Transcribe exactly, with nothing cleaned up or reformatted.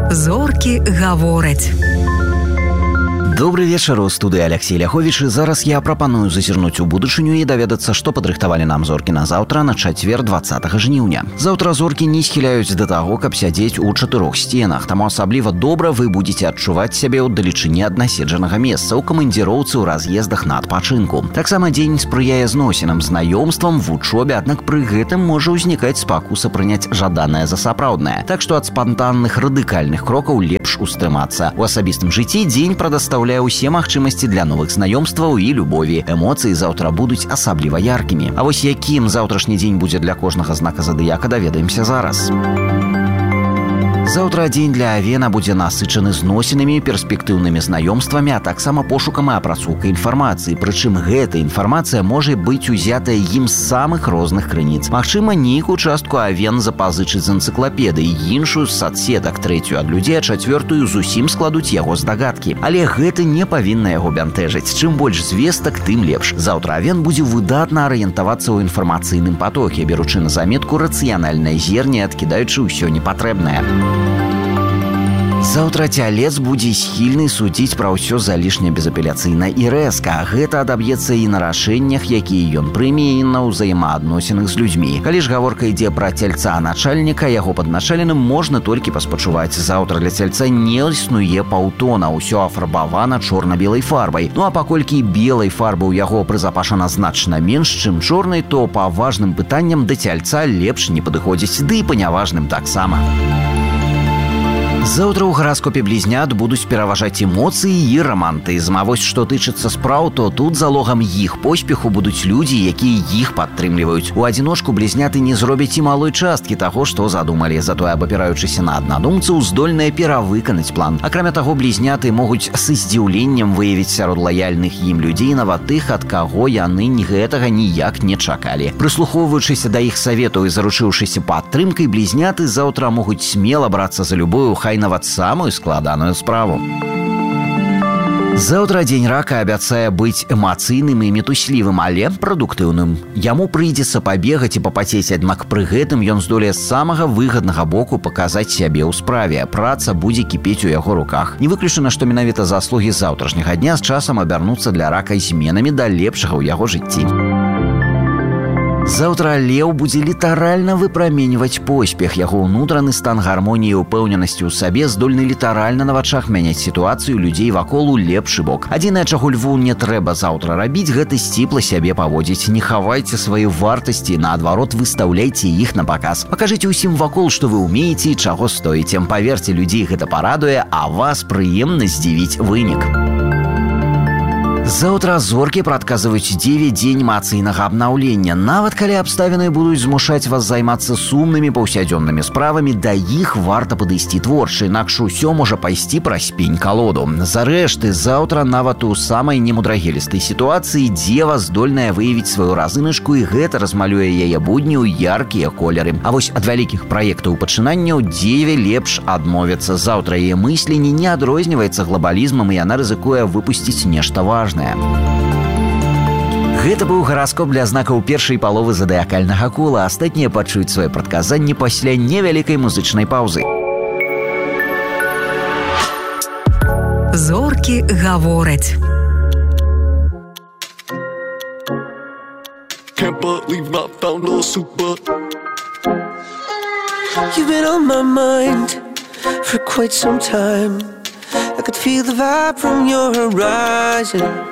Зоркі гавораць. Добрый вечер, у студии Алексей Ляхович, и зараз я прапаную зазірнуць у будучыню і даведацца, што падрыхтавалі нам зоркі на заўтра, на чацвер двадцатага жніўня. Заўтра зоркі не схіляюць да таго, каб сядзець у чатырох сценах, таму асабліва добра вы будзеце адчуваць сябе ў далечыні ад наседжанага месца, у камандзіроўцы, ў раз'ездах на адпачынку. Таксама дзень спрыяе зносінам, знаёмствам, вучобе, аднак пры гэтым можа ўзнікаць спакуса прыняць жаданае за сапраўднае. Так што ад спантанных радыкальных крокаў лепш устрымацца. У асабістым жыцці дзень прадастаўляе усе магчымасці для новых знаёмстваў і любові. Эмоцыі заўтра будуць асабліва яркімі. А вось якім заўтрашні дзень будзе для кожнага знака задыяка, даведаемся зараз. Заўтра дзень для авена будзе насычаны зносінамі, перспектыўнымі знаёмствамі, а таксама пошукам і апрацоўкай інфармацыі. Прычым гэта інфармацыя можа быць узятая ім з самых розных крыніц. Магчыма, нейкую частку авен запазычыць з энцыклапедыі, іншую з садсетак, трэцюю ад людзей, а чацвёртую зусім складуць яго здагадкі. Але гэта не павінна яго бянтэжыць. Чым больш звестак, тым лепш. Заўтра авен будзе выдатна арыентавацца ў інфармацыйным патоке, беручы на заметку рацыянальнае зерне, адкідаючы ўсё непатрэбнае. Заўтра цялец будзе схільны судзіць пра ўсё залішне безапеляцыйна і рэзка. Гэта адаб'ецца і на рашэннях, якія ён прыме, і на ўзаемаадносінах з людзьмі. Калі ж гаворка ідзе пра цельца начальніка, яго падначаленым можна толькі паспачуваць. Заўтра для цельца не існуе паўтона, усё афарбавана чорна-белай фарбай. Ну а паколькі белай фарбы ў яго прызапашана значна менш, чым чорнай, то па важным пытанням да цельца лепш не падыходзіць, ды і па няважным таксама. Заўтра ў гараскопе блізнят будуць пераважаць эмоцыі і рамантызм. А вось што тычыцца спраў, то тут залогам іх поспеху будуць людзі, якія іх падтрымліваюць. У адзіночку блізняты не зробяць і малой часткі таго, што задумалі, затое абапіраючыся на аднадумцаў, здольныя перавыканаць план. Акрамя таго, блізняты могуць са здзіўленнем выявіць сярод лаяльных ім людзей нават тых, ад каго яны гэтага ніяк не чакалі. Прыслухоўваючыся да іх саветаў і заручыўшыся падтрымкай, блізняты заўтра могуць смела брацца за любую, хай нават самую складаную справу. Заўтра дзень рака абяцае быць эмацыйным і мітуслівым, але прадуктыўным. Яму прыйдзецца пабегаць і папацець, аднак пры гэтым ён здолее з самага выгаднага боку паказаць сябе ў справе. Праца будзе кіпець у яго руках. Не выключана, што менавіта заслугі заўтрашняга дня з часам абярнуцца для рака зменамі да лепшага ў яго жыцці. Заўтра леў будзе літаральна выпраменьваць поспех. Яго ўнутраны стан гармоніі і ўпэўненасці ў сабе здольны літаральна на вачах мяняць сітуацыю людзей вакол у лепшы бок. Адзінае, чаго льву не трэба заўтра рабіць, гэта сціпла сябе паводзіць. Не хавайце свае вартасці, наадварот, выстаўляйце іх на паказ. Пакажыце ўсім вакол, што вы ўмееце і чаго стоіце. Паверце, людзей гэта парадуе, а вас прыемна здзівіць вынік. Заўтра зоркі прадказваюць дзевяць дзень эмацыйнага абнаўлення. Нават калі абставіны будуць змушаць вас займацца сумнымі паўсядзённымі справамі, да іх варта падысці творча, інакш усё можа пайсці праз пень-калоду. Зарэшты, заўтра нават у самай немудрагелістай сітуацыі дзева здольная выявіць сваю разыначку, і гэта размалюе яе будні ў яркія колеры. А вось ад вялікіх праектаў пачынанняў дзеве лепш адмовіцца. Заўтра яе мысленне не адрозніваецца глобалізмам, і яна рызыкуе выпусціць нешта важнае. Гэта быў гараскоп для знакаў першай паловы задыякальнага кола. Астатнія пачуюць свае прадказанні пасля невялікай музычнай паўзы. Зоркі гавораць. Can't believe I found a super. You've been on my mind for quite some time. I could feel the vibe from your horizon.